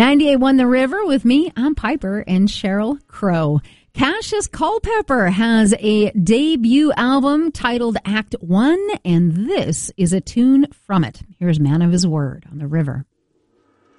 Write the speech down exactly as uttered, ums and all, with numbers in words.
ninety-eight point one The River with me, I'm Piper and Cheryl Crow. Cassius Culpepper has a debut album titled Act One, and this is a tune from it. Here's Man of His Word on The River.